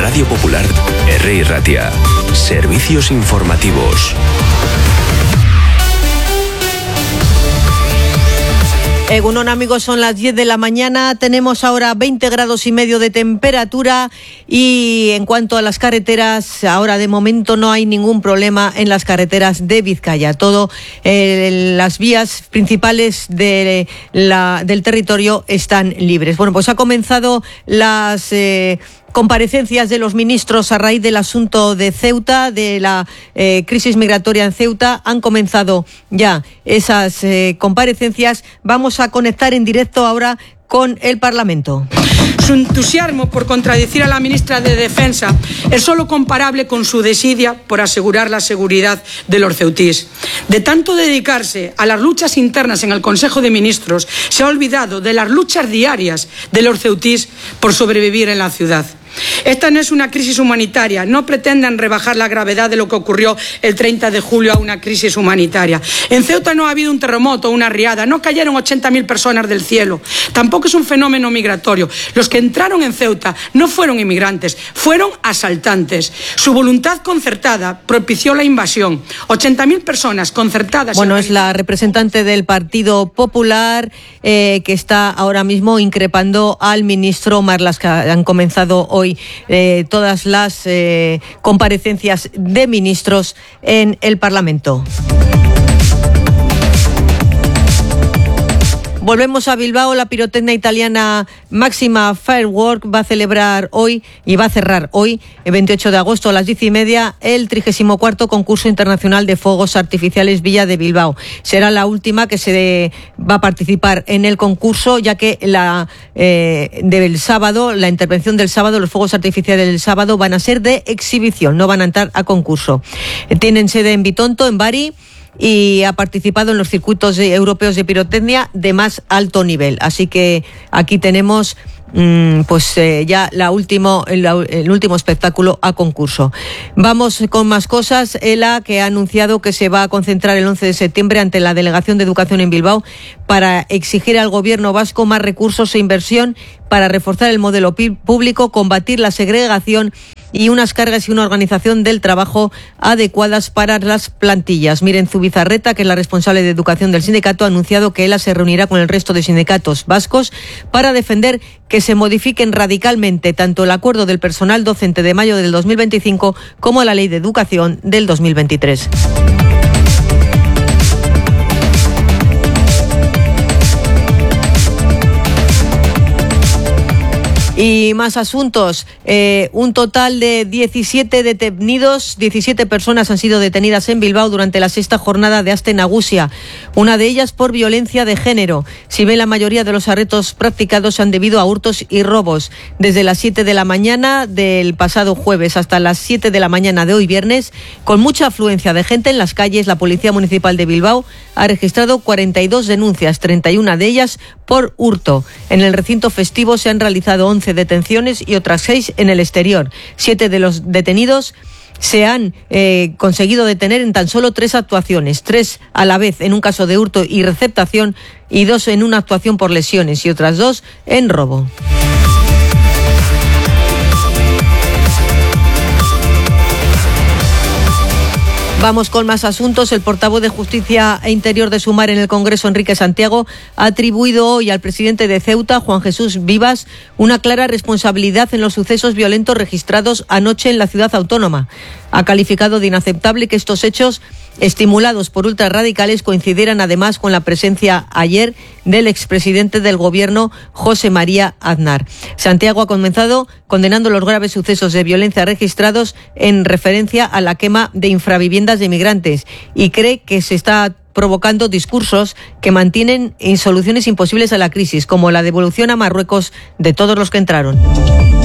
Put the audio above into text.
Radio Popular, R. Ratia. Servicios informativos. Egunon, amigos, son las 10 de la mañana, tenemos ahora 20 grados y medio de temperatura y en cuanto a las carreteras, ahora de momento no hay ningún problema en las carreteras de Vizcaya. Todo las vías principales del territorio están libres. Bueno, pues ha comenzado las comparecencias de los ministros a raíz del asunto de Ceuta, de la crisis migratoria en Ceuta. Han comenzado ya esas comparecencias. Vamos a conectar en directo ahora con el Parlamento. Su entusiasmo por contradecir a la ministra de Defensa es solo comparable con su desidia por asegurar la seguridad de los ceutís. De tanto dedicarse a las luchas internas en el Consejo de Ministros, se ha olvidado de las luchas diarias de los ceutís por sobrevivir en la ciudad. Esta no es una crisis humanitaria, no pretendan rebajar la gravedad de lo que ocurrió el 30 de julio a una crisis humanitaria. En Ceuta no ha habido un terremoto, una riada, no cayeron 80.000 personas del cielo, tampoco es un fenómeno migratorio. Los que entraron en Ceuta no fueron inmigrantes, fueron asaltantes. Su voluntad concertada propició la invasión. 80.000 personas concertadas. Bueno, es la representante del Partido Popular que está ahora mismo increpando al ministro Marlaska. Han comenzado hoy todas las comparecencias de ministros en el Parlamento. Volvemos a Bilbao. La pirotecnia italiana Máxima Firework va a celebrar hoy y va a cerrar hoy, el 28 de agosto a las 10:30, el 34º concurso internacional de fuegos artificiales Villa de Bilbao. Será la última que se va a participar en el concurso, ya que del sábado, la intervención del sábado, los fuegos artificiales del sábado van a ser de exhibición, no van a entrar a concurso. Tienen sede en Bitonto, en Bari, y ha participado en los circuitos europeos de pirotecnia de más alto nivel. Así que aquí tenemos ya el último espectáculo a concurso. Vamos con más cosas. ELA, que ha anunciado que se va a concentrar el 11 de septiembre ante la Delegación de Educación en Bilbao para exigir al gobierno vasco más recursos e inversión para reforzar el modelo público, combatir la segregación y unas cargas y una organización del trabajo adecuadas para las plantillas. Miren Zubizarreta, que es la responsable de educación del sindicato, ha anunciado que ELA se reunirá con el resto de sindicatos vascos para defender que se modifiquen radicalmente tanto el acuerdo del personal docente de mayo del 2025 como la ley de educación del 2023. Y más asuntos. Un total de 17 detenidos, 17 personas han sido detenidas en Bilbao durante la sexta jornada de Aste Nagusia, una de ellas por violencia de género. Si bien la mayoría de los arrestos practicados se han debido a hurtos y robos. Desde las 7 de la mañana del pasado jueves hasta las 7 de la mañana de hoy viernes, con mucha afluencia de gente en las calles, la Policía Municipal de Bilbao ha registrado 42 denuncias, 31 de ellas por hurto. En el recinto festivo se han realizado 11 detenciones y otras 6 en el exterior. 7 de los detenidos se han conseguido detener en tan solo 3 actuaciones, 3 a la vez en un caso de hurto y receptación y 2 en una actuación por lesiones y otras 2 en robo. Vamos con más asuntos. El portavoz de Justicia e Interior de Sumar en el Congreso, Enrique Santiago, ha atribuido hoy al presidente de Ceuta, Juan Jesús Vivas, una clara responsabilidad en los sucesos violentos registrados anoche en la ciudad autónoma. Ha calificado de inaceptable que estos hechos, estimulados por ultrarradicales, coincidieran además con la presencia ayer del expresidente del Gobierno, José María Aznar. Santiago ha comenzado condenando los graves sucesos de violencia registrados en referencia a la quema de infraviviendas de inmigrantes y cree que se está provocando discursos que mantienen soluciones imposibles a la crisis, como la devolución a Marruecos de todos los que entraron.